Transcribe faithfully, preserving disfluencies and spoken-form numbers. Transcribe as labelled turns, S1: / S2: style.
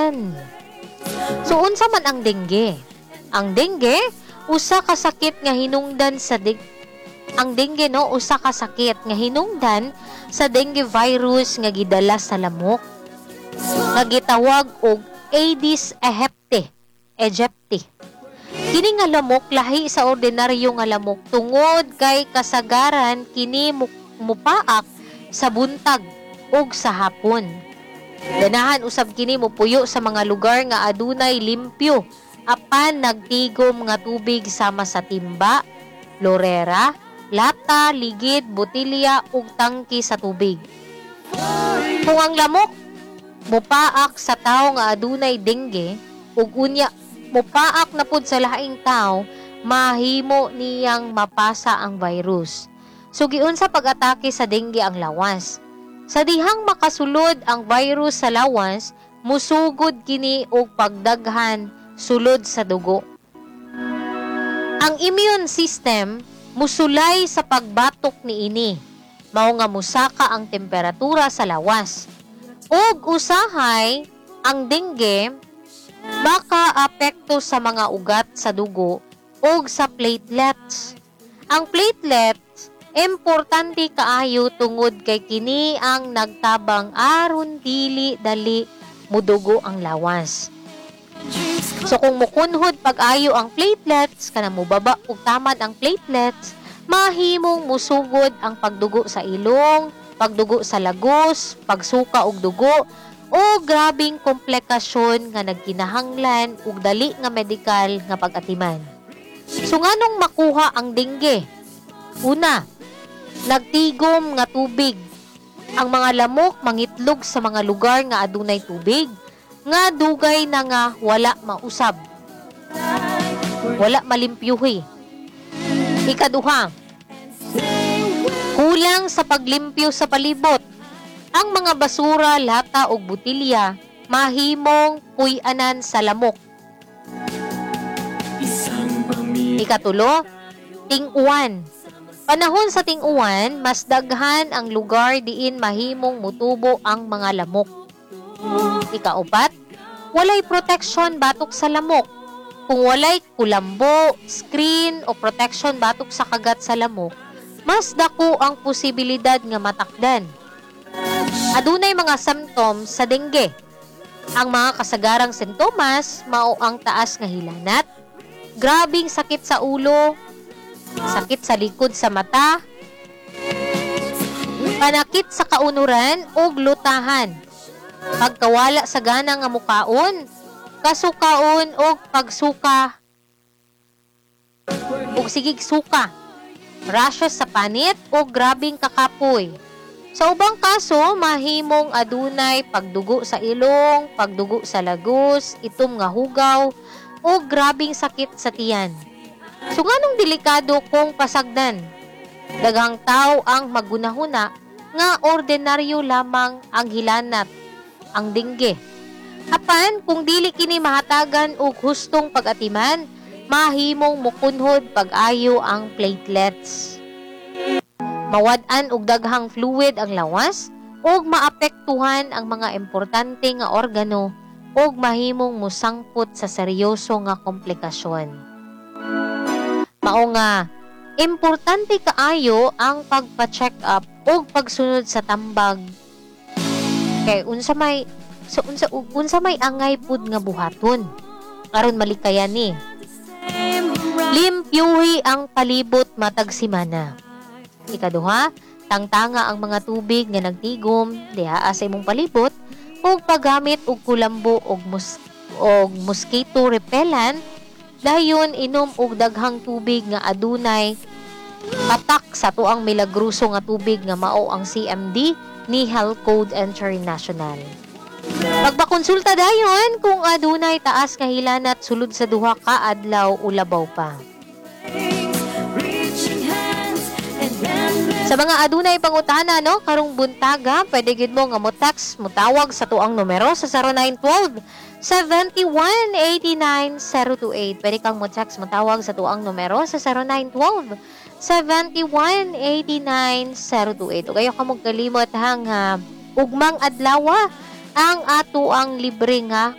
S1: hinungdan. So unsa man ang dengue? Ang dengue usa ka sakit nga hinungdan sa ding ang dengue no usa ka sakit nga hinungdan sa dengue virus nga gidala sa lamok. Nga gitawag og Aedes aegypti. Aegypti. Kini nga lamok lahi sa ordinaryo nga lamok tungod kay kasagaran kini mupaak sa buntag ug sa hapon. Ganahan usab kini mopuyo sa mga lugar nga adunay limpyo apan nagtigom nga tubig sama sa timba, lorera, lata, ligid, botilya ug tangke sa tubig. Kung ang lamok mupaak sa tawo nga adunay dengue ug unya mupaak na pud sa laing tawo, mahimo niyang mapasa ang virus. So giunsa pag-atake sa dengue ang lawas. Sa dihang makasulod ang virus sa lawas, musugod kini og pagdaghan sulod sa dugo. Ang immune system musulay sa pagbatok niini. Mao nga musaka ang temperatura sa lawas. Ug usahay ang dengue baka apekto sa mga ugat sa dugo ug sa platelets. Ang platelets importante kaayo tungod kay kini ang nagtabang aron dili dali mudugo ang lawas. So kung mukunhod pag-ayo ang platelets, kanang mubaba ug tamad ang platelets, mahimong musugod ang pagdugo sa ilong, pagdugo sa lagos, pagsuka og dugo, o grabing komplikasyon nga nagkinahanglan ug dali nga medikal nga pag-atiman. So nganong makuha ang dengue? Una, nagtigom nga tubig. Ang mga lamok mangitlog sa mga lugar nga adunay tubig, nga dugay na nga wala mausab. Wala malimpyuhi. Ikaduha, kulang sa paglimpyo sa palibot. Ang mga basura, lata o butilya mahimong puy-anan sa lamok. Ikatulo, ting-uwan. Panahon sa ting-uwan, mas daghan ang lugar diin mahimong mutubo ang mga lamok. Ikaupat, walay protection batok sa lamok. Kung walay kulambo, screen o protection batok sa kagat sa lamok, mas dako ang posibilidad nga matakdan. Adunay mga symptoms sa dengue. Ang mga kasagarang sintomas mao ang taas nga hilanat, grabing sakit sa ulo, sakit sa likod sa mata, panakit sa kaunuran ug lutahan, pagkawala sa gana nga mukaon, kasukaon ug pagsuka ug sigig suka, rashes sa panit ug grabing kakapoy. Sa ubang kaso, mahimong adunay pagdugo sa ilong, pagdugo sa lagos, itom nga hugaw o grabing sakit sa tiyan. So nganong delikado kung pasagdan? Daghang tao ang magunahuna nga ordinaryo lamang ang hilanat, ang dengue. Apan kung dili kini mahatagan og hustong pag-atiman, mahimong mukunhod pag-ayo ang platelets. Mawad-an og daghang fluid ang lawas ug maapektuhan ang mga importante nga organo ug mahimong musangpot sa seryoso nga komplikasyon. Mao nga importante kaayo ang pagpa-check up ug pagsunod sa tambag. Kay unsa may so unsa unsa may angay pud nga buhaton aron malikayan ni. Limpyuhi ang palibot matag semana. Ikaduha, tangtanga ang mga tubig nga nagtigom diha sa imong palibot ug paggamit og kulambo og mus og mosquito repellent. Dayon inom og daghang tubig nga adunay patak sa tuang milagroso nga tubig nga mao ang C M D ni Health Code International. Magpakonsulta dayon kung adunay taas nga hilanat sulod sa duha ka adlaw o labaw pa. Sa mga adunay pangutana no karong buntaga, pwede gid mo nga mo text, mo tawag sa tuang numero sa zero nine one two, seven one eight nine zero two eight. Pwede kang mo text, mo tawag sa tuang numero sa zero nine one two, seven one eight nine zero two eight. O kayo ka magkalimot hang uh, ugmang adlaw ang ato ang libre nga